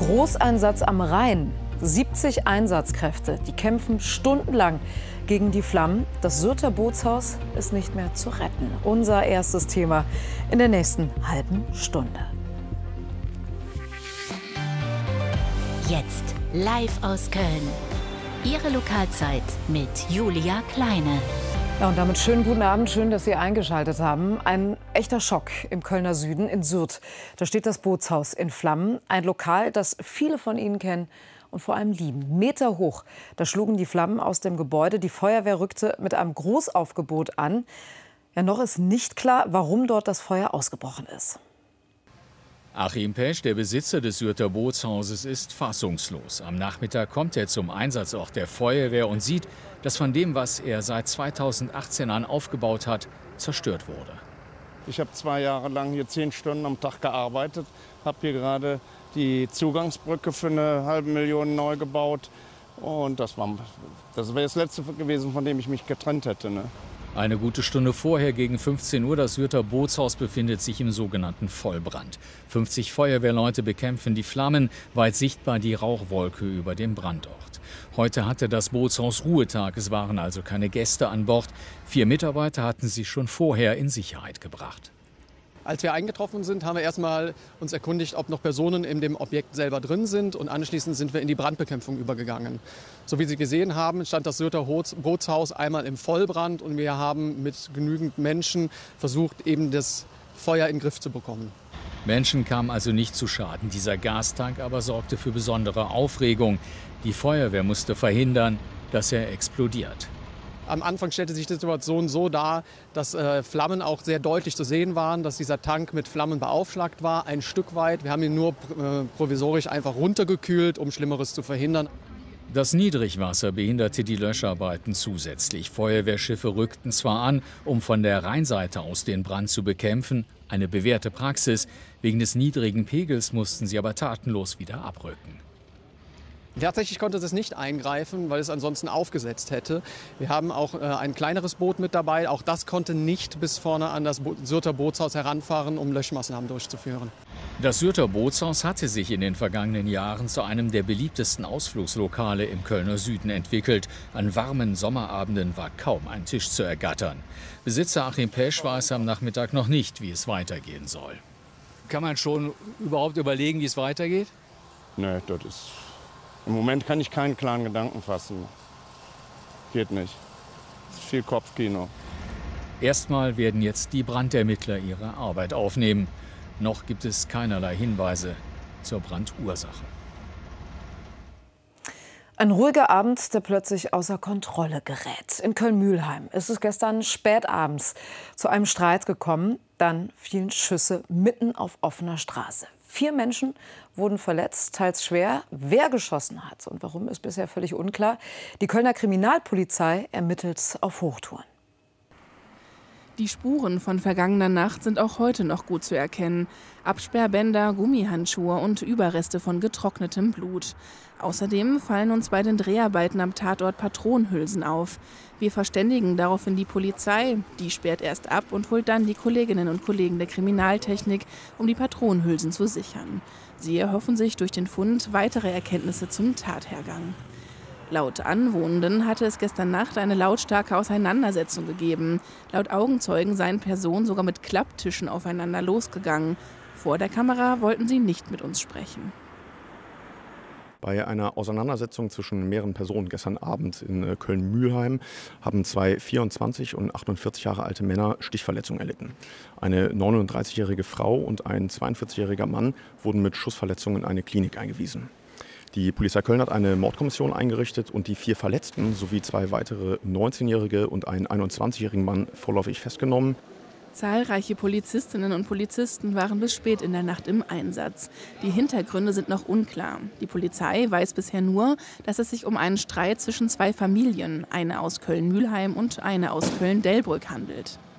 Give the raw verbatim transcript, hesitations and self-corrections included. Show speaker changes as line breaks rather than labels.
Großeinsatz am Rhein. siebzig Einsatzkräfte, die kämpfen stundenlang gegen die Flammen. Das Syrter Bootshaus ist nicht mehr zu retten. Unser erstes Thema in der nächsten halben Stunde.
Jetzt live aus Köln. Ihre Lokalzeit mit Julia Kleine.
Ja, und damit schönen guten Abend, schön, dass Sie eingeschaltet haben. Ein echter Schock im Kölner Süden, in Syrt. Da steht das Bootshaus in Flammen. Ein Lokal, das viele von Ihnen kennen und vor allem lieben. Meter hoch, da schlugen die Flammen aus dem Gebäude. Die Feuerwehr rückte mit einem Großaufgebot an. Ja, noch ist nicht klar, warum dort das Feuer ausgebrochen ist.
Achim Pesch, der Besitzer des Syrter Bootshauses, ist fassungslos. Am Nachmittag kommt er zum Einsatzort der Feuerwehr und sieht, dass von dem, was er seit zweitausendachtzehn an aufgebaut hat, zerstört wurde.
Ich habe zwei Jahre lang hier zehn Stunden am Tag gearbeitet, habe hier gerade die Zugangsbrücke für eine halbe Million neu gebaut. Und das war das wäre das Letzte gewesen, von dem ich mich getrennt hätte. Ne?
Eine gute Stunde vorher, gegen fünfzehn Uhr, das Syrter Bootshaus befindet sich im sogenannten Vollbrand. fünfzig Feuerwehrleute bekämpfen die Flammen, weit sichtbar die Rauchwolke über dem Brandort. Heute hatte das Bootshaus Ruhetag, es waren also keine Gäste an Bord. Vier Mitarbeiter hatten sie schon vorher in Sicherheit gebracht.
Als wir eingetroffen sind, haben wir erstmal uns erkundigt, ob noch Personen in dem Objekt selber drin sind. Und anschließend sind wir in die Brandbekämpfung übergegangen. So wie Sie gesehen haben, stand das Syrter Bootshaus einmal im Vollbrand. Und wir haben mit genügend Menschen versucht, eben das Feuer in den Griff zu bekommen.
Menschen kamen also nicht zu Schaden. Dieser Gastank aber sorgte für besondere Aufregung. Die Feuerwehr musste verhindern, dass er explodiert.
Am Anfang stellte sich die Situation so dar, dass äh, Flammen auch sehr deutlich zu sehen waren, dass dieser Tank mit Flammen beaufschlagt war, ein Stück weit. Wir haben ihn nur äh, provisorisch einfach runtergekühlt, um Schlimmeres zu verhindern.
Das Niedrigwasser behinderte die Löscharbeiten zusätzlich. Feuerwehrschiffe rückten zwar an, um von der Rheinseite aus den Brand zu bekämpfen, eine bewährte Praxis. Wegen des niedrigen Pegels mussten sie aber tatenlos wieder abrücken.
Tatsächlich konnte es nicht eingreifen, weil es ansonsten aufgesetzt hätte. Wir haben auch äh, ein kleineres Boot mit dabei. Auch das konnte nicht bis vorne an das Bo- Syrter Bootshaus heranfahren, um Löschmaßnahmen durchzuführen.
Das Syrter Bootshaus hatte sich in den vergangenen Jahren zu einem der beliebtesten Ausflugslokale im Kölner Süden entwickelt. An warmen Sommerabenden war kaum ein Tisch zu ergattern. Besitzer Achim Pesch weiß am Nachmittag noch nicht, wie es weitergehen soll.
Kann man schon überhaupt überlegen, wie es weitergeht?
Nee, das ist... Im Moment kann ich keinen klaren Gedanken fassen. Geht nicht. Das ist viel Kopfkino.
Erstmal werden jetzt die Brandermittler ihre Arbeit aufnehmen. Noch gibt es keinerlei Hinweise zur Brandursache.
Ein ruhiger Abend, der plötzlich außer Kontrolle gerät. In Köln-Mülheim ist es gestern spätabends zu einem Streit gekommen. Dann fielen Schüsse mitten auf offener Straße. Vier Menschen wurden verletzt, teils schwer. Wer geschossen hat und warum, ist bisher völlig unklar. Die Kölner Kriminalpolizei ermittelt auf Hochtouren.
Die Spuren von vergangener Nacht sind auch heute noch gut zu erkennen. Absperrbänder, Gummihandschuhe und Überreste von getrocknetem Blut. Außerdem fallen uns bei den Dreharbeiten am Tatort Patronenhülsen auf. Wir verständigen daraufhin die Polizei. Die sperrt erst ab und holt dann die Kolleginnen und Kollegen der Kriminaltechnik, um die Patronenhülsen zu sichern. Sie erhoffen sich durch den Fund weitere Erkenntnisse zum Tathergang. Laut Anwohnenden hatte es gestern Nacht eine lautstarke Auseinandersetzung gegeben. Laut Augenzeugen seien Personen sogar mit Klapptischen aufeinander losgegangen. Vor der Kamera wollten sie nicht mit uns sprechen.
Bei einer Auseinandersetzung zwischen mehreren Personen gestern Abend in Köln-Mülheim haben zwei vierundzwanzig und achtundvierzig Jahre alte Männer Stichverletzungen erlitten. Eine neununddreißigjährige Frau und ein zweiundvierzigjähriger Mann wurden mit Schussverletzungen in eine Klinik eingewiesen. Die Polizei Köln hat eine Mordkommission eingerichtet und die vier Verletzten sowie zwei weitere neunzehnjährige und einen einundzwanzigjährigen Mann vorläufig festgenommen.
Zahlreiche Polizistinnen und Polizisten waren bis spät in der Nacht im Einsatz. Die Hintergründe sind noch unklar. Die Polizei weiß bisher nur, dass es sich um einen Streit zwischen zwei Familien, eine aus Köln-Mülheim und eine aus Köln-Delbrück, handelt.